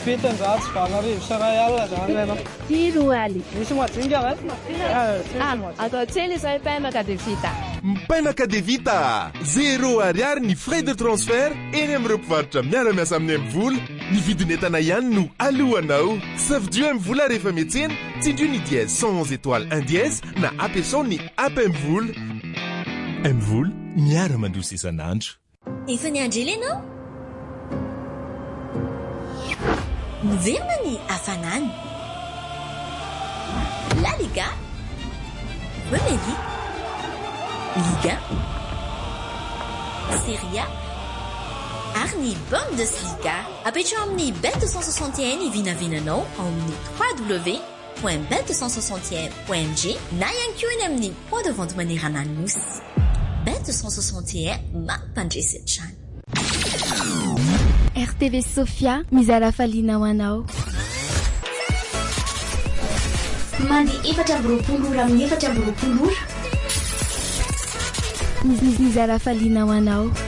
fitonjato vanarivo saray alina zany ianao. 10 aly. Misy madinika va? Atao tsely izay paimaka dia vita. Paimaka dia vita 0 ariary ny frais de transfert eny amin'ireo mpivarotra miara-miasa amin'ny M-vola. Ny vidin'entana ihany no alohanao. Safidio M-vola rehefa miantsena tsindrio ny dièse 111 étoile 1 dièse na ampiasao ny app M-vola. M-vola miara-mandroso isan'andro. Efa niandry ianao? Miverina ny hafanana. La Liga, Premier League, Ligue 1, Serie A, ary ny Bundesliga. Apetrao amin'ny Bet261 ny vinavinanao amin'ny www.bet261.mg na ihany koa eny amin'ny point de vente manerana ny nosy. Bet261 mampandresetrany. RTV Sofia mizara faliana ho anao. Mandi 4 ora amin'ny 4 ora. Mizara faliana ho anao.